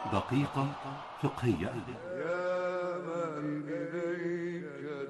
دقيقة فقهية. يا من إليك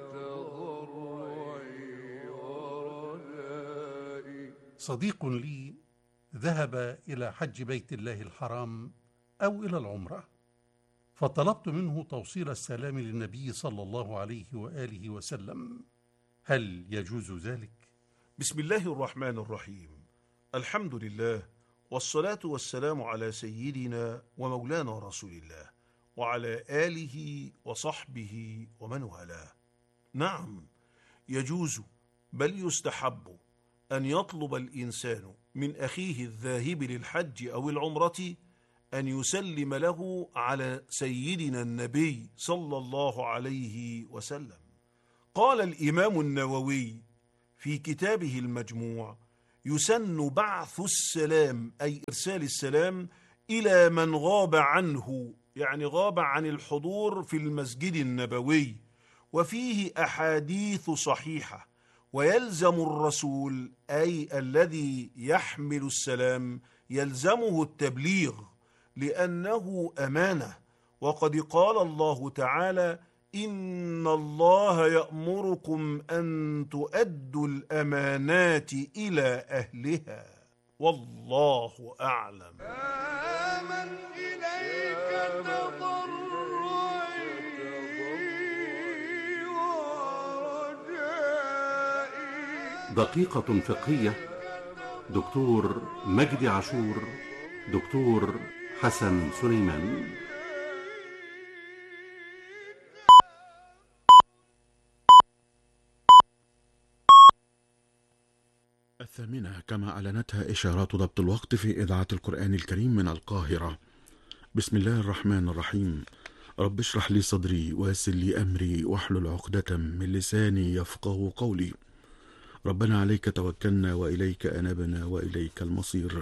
تضرعي ورجائي. صديق لي ذهب إلى حج بيت الله الحرام أو إلى العمرة، فطلبت منه توصيل السلام للنبي صلى الله عليه وآله وسلم. هل يجوز ذلك؟ بسم الله الرحمن الرحيم. الحمد لله، والصلاة والسلام على سيدنا ومولانا رسول الله وعلى آله وصحبه ومن والاه. نعم، يجوز بل يستحب أن يطلب الإنسان من أخيه الذاهب للحج أو العمرة أن يسلم له على سيدنا النبي صلى الله عليه وسلم. قال الإمام النووي في كتابه المجموع: يسن بعث السلام، أي إرسال السلام إلى من غاب عنه، يعني غاب عن الحضور في المسجد النبوي، وفيه أحاديث صحيحة. ويلزم الرسول، أي الذي يحمل السلام، يلزمه التبليغ لأنه أمانة. وقد قال الله تعالى: إن الله يأمركم أن تؤدوا الأمانات إلى أهلها، والله أعلم. يا من إليك تضرعي ورجائي. دقيقة فقهية. دكتور مجدي عاشور، دكتور حسن سليمان. الثامنة كما أعلنتها إشارات ضبط الوقت في إذاعة القرآن الكريم من القاهرة. بسم الله الرحمن الرحيم. رب اشرح لي صدري ويسر لي أمري واحلل عقدة من لساني يفقه قولي. ربنا عليك توكلنا وإليك أنبنا وإليك المصير.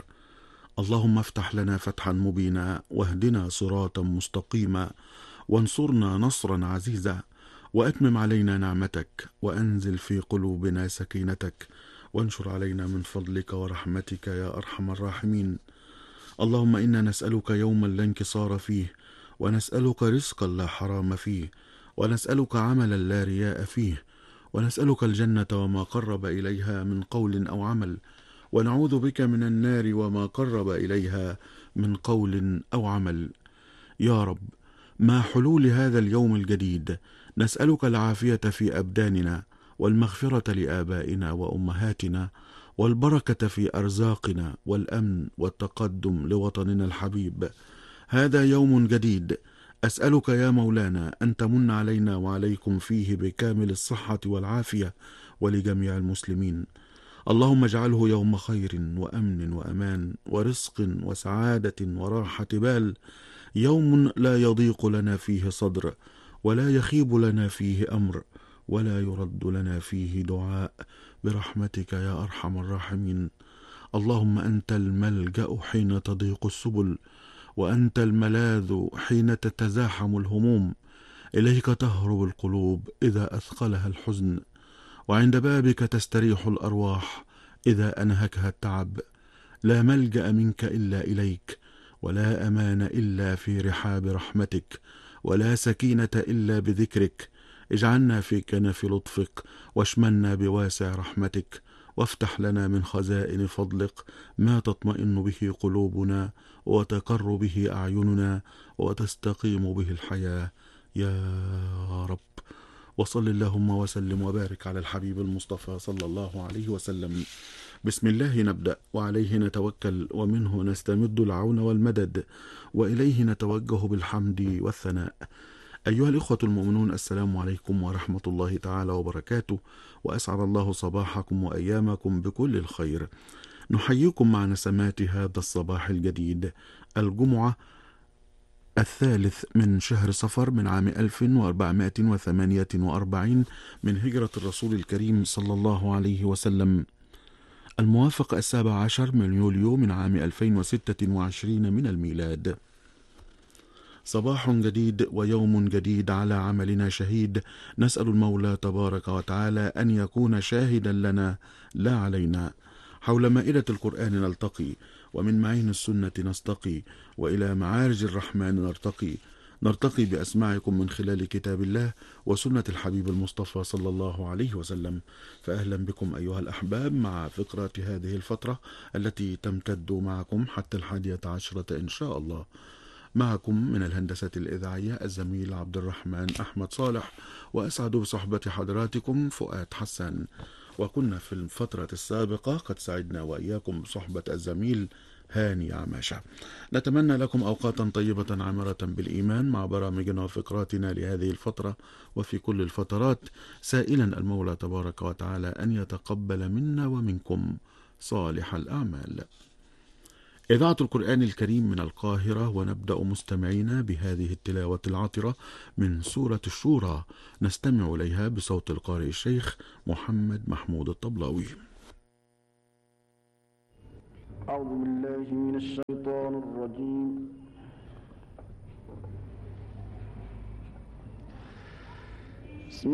اللهم افتح لنا فتحا مبينا واهدنا صراطا مستقيما وانصرنا نصرا عزيزا وأتمم علينا نعمتك وأنزل في قلوبنا سكينتك وانشر علينا من فضلك ورحمتك يا أرحم الراحمين. اللهم إنا نسألك يوما لا انكسار فيه، ونسألك رزقا لا حرام فيه، ونسألك عملا لا رياء فيه، ونسألك الجنة وما قرب إليها من قول أو عمل، ونعوذ بك من النار وما قرب إليها من قول أو عمل. يا رب، مع حلول هذا اليوم الجديد نسألك العافية في أبداننا، والمغفرة لآبائنا وأمهاتنا، والبركة في أرزاقنا، والأمن والتقدم لوطننا الحبيب. هذا يوم جديد أسألك يا مولانا أن تمن علينا وعليكم فيه بكامل الصحة والعافية ولجميع المسلمين. اللهم اجعله يوم خير وأمن وأمان ورزق وسعادة وراحة بال، يوم لا يضيق لنا فيه صدر، ولا يخيب لنا فيه أمر، ولا يرد لنا فيه دعاء، برحمتك يا أرحم الراحمين. اللهم أنت الملجأ حين تضيق السبل، وأنت الملاذ حين تتزاحم الهموم، إليك تهرب القلوب إذا أثقلها الحزن، وعند بابك تستريح الأرواح إذا أنهكها التعب. لا ملجأ منك إلا إليك، ولا أمان إلا في رحاب رحمتك، ولا سكينة إلا بذكرك. اجعلنا في كنف لطفك، واشملنا بواسع رحمتك، وافتح لنا من خزائن فضلك ما تطمئن به قلوبنا، وتقر به أعيننا، وتستقيم به الحياة يا رب. وصل اللهم وسلم وبارك على الحبيب المصطفى صلى الله عليه وسلم. بسم الله نبدأ وعليه نتوكل، ومنه نستمد العون والمدد، وإليه نتوجه بالحمد والثناء. أيها الإخوة المؤمنون، السلام عليكم ورحمة الله تعالى وبركاته، وأسعد الله صباحكم وأيامكم بكل الخير. نحييكم مع نسمات هذا الصباح الجديد، الجمعة 3 من شهر صفر من عام 1448 من هجرة الرسول الكريم صلى الله عليه وسلم، الموافق 17 من يوليو من عام 2026 من الميلاد. صباح جديد ويوم جديد على عملنا شهيد. نسأل المولى تبارك وتعالى أن يكون شاهدا لنا لا علينا، حول مائدة القرآن نلتقي، ومن معين السنة نستقي، وإلى معارج الرحمن نرتقي بأسماعكم من خلال كتاب الله وسنة الحبيب المصطفى صلى الله عليه وسلم. فأهلا بكم أيها الأحباب مع فقرة هذه الفترة التي تمتد معكم حتى 11 إن شاء الله. معكم من الهندسة الإذاعية الزميل عبد الرحمن أحمد صالح، وأسعد بصحبة حضراتكم فؤاد حسن. وكنا في الفترة السابقة قد سعدنا وإياكم بصحبة الزميل هاني عماشة. نتمنى لكم أوقاتا طيبة عامرة بالإيمان مع برامجنا وفقراتنا لهذه الفترة وفي كل الفترات، سائلا المولى تبارك وتعالى أن يتقبل منا ومنكم صالح الأعمال. إذاعة القرآن الكريم من القاهرة، ونبدأ مستمعينا بهذه التلاوة العطرة من سورة الشورى، نستمع إليها بصوت القارئ الشيخ محمد محمود الطبلاوي. أعوذ بالله من الشيطان الرجيم.